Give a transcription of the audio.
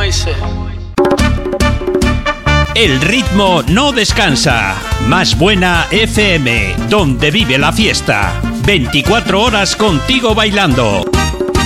dice? El ritmo no descansa. Más Buena FM, donde vive la fiesta. 24 horas contigo bailando.